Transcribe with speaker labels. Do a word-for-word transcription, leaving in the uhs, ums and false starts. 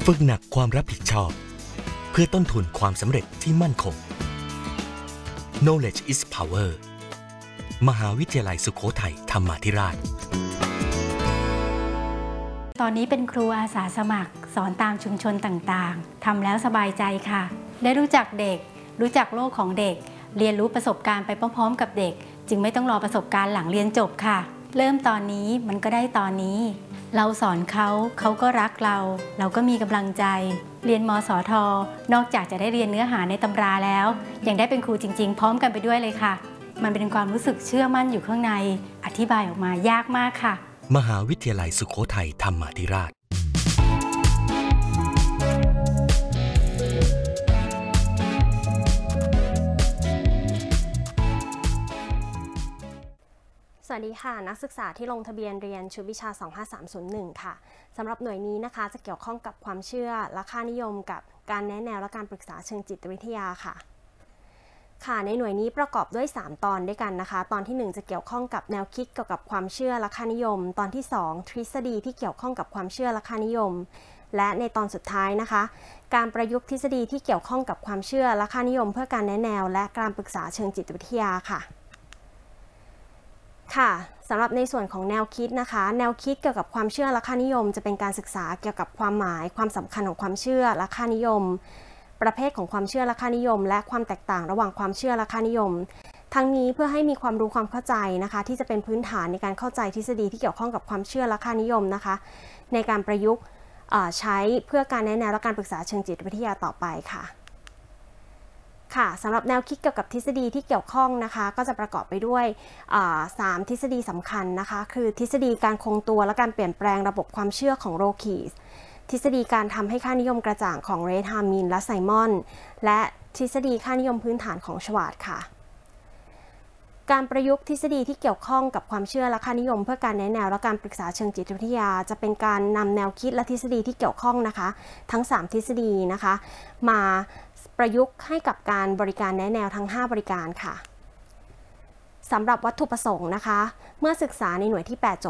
Speaker 1: ฝึกหนักความรับผิดชอบเพื่อต้นทุนความสำเร็จที่มั่นคง Knowledge is Power มหาวิทยาลัยสุโขทัยธรรมาธิราช
Speaker 2: ตอนนี้เป็นครูอาสาสมัครสอนตามชุมชนต่างๆทำแล้วสบายใจค่ะได้รู้จักเด็กรู้จักโลกของเด็กเรียนรู้ประสบการณ์ไปพร้อมๆกับเด็กจึงไม่ต้องรอประสบการณ์หลังเรียนจบค่ะเริ่มตอนนี้มันก็ได้ตอนนี้เราสอนเขาเขาก็รักเราเราก็มีกำลังใจเรียนมสท.นอกจากจะได้เรียนเนื้อหาในตำราแล้วยังได้เป็นครูจริงๆพร้อมกันไปด้วยเลยค่ะมันเป็นความรู้สึกเชื่อมั่นอยู่ข้างในอธิบายออกมายากมากค่ะ
Speaker 1: มหาวิทยาลัยสุโขทัยธรรมาธิราช
Speaker 3: สวัสดีค่ะนักศึกษาที่ลงทะเบียนเรียนชุดวิชาสองห้าสามศูนย์หนึ่งค่ะสำหรับหน่วยนี้นะคะจะเกี่ยวข้องกับความเชื่อและค่านิยมกับการแนะแนวและการปรึกษาเชิงจิตวิทยาค่ะค่ะในหน่วยนี้ประกอบด้วยสามตอนด้วยกันนะคะตอนที่หนึ่งจะเกี่ยวข้องกับแนวคิดเกี่ยวกับความเชื่อและค่านิยมตอนที่สองทฤษฎีที่เกี่ยวข้องกับความเชื่อและค่านิยมและในตอนสุดท้ายนะคะการประยุกต์ทฤษฎีที่เกี่ยวข้องกับความเชื่อและค่านิยมเพื่อการแนะแนวและการปรึกษาเชิงจิตวิทยาค่ะค่ะสำหรับในส่วนของแนวคิดนะคะแนวคิดเกี่ยวกับความเชื่อและค่านิยมจะเป็นการศึกษาเกี่ยวกับความหมายความสำคัญของความเชื่อและค่านิยมประเภทของความเชื่อและค่านิยมและความแตกต่างระหว่างความเชื่อและค่านิยมทั้งนี้เพื่อให้มีความรู้ความเข้าใจนะคะที่จะเป็นพื้นฐานในการเข้าใจทฤษฎีที่เกี่ยวข้องกับความเชื่อและค่านิยมนะคะในการประยุกต์ใช้เพื่อการแนะแนวและการปรึกษาเชิงจิตวิทยาต่อไปค่ะค่ะสำหรับแนวคิดเกี่ยวกับทฤษฎีที่เกี่ยวข้องนะคะก็จะประกอบไปด้วยสามทฤษฎีสำคัญนะคะคือทฤษฎีการคงตัวและการเปลี่ยนแปลงระบบความเชื่อของโรคีสทฤษฎีการทำให้ค่านิยมกระจ่างของเรดฮามินและไซมอนและทฤษฎีค่านิยมพื้นฐานของชวาร์ตค่ะการประยุกต์ทฤษฎีที่เกี่ยวข้องกับความเชื่อและค่านิยมเพื่อการแนะแนวและการปรึกษาเชิงจิตวิทยาจะเป็นการนำแนวคิดและทฤษฎีที่เกี่ยวข้องนะคะทั้งสามทฤษฎีนะคะมาประยุกต์ให้กับการบริการแนะแนวทั้งห้าบริการค่ะสำหรับวัตถุประสงค์นะคะเมื่อศึกษาในหน่วยที่แปดจบ